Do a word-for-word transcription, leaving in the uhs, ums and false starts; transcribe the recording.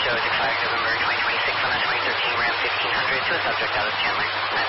show is expired November twenty twenty-six on a twenty thirteen Ram fifteen hundred to a subject out of Chandler.